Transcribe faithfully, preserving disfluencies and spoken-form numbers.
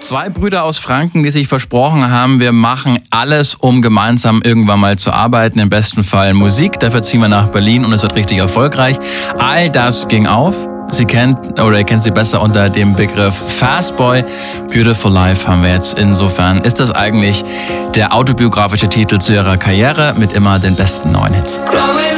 Zwei Brüder aus Franken, die sich versprochen haben, wir machen alles, um gemeinsam irgendwann mal zu arbeiten. Im besten Fall Musik. Dafür ziehen wir nach Berlin und es wird richtig erfolgreich. All das ging auf. Sie kennt, oder ihr kennt sie besser unter dem Begriff Fastboy. Beautiful Life haben wir jetzt. Insofern ist das eigentlich der autobiografische Titel zu ihrer Karriere mit immer den besten neuen Hits.